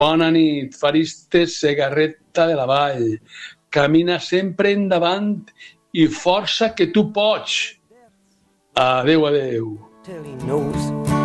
Bona nit, Faristes Segarreta de la Vall. Camina sempre endavant i força que tu pots. Adéu, adéu. Till he knows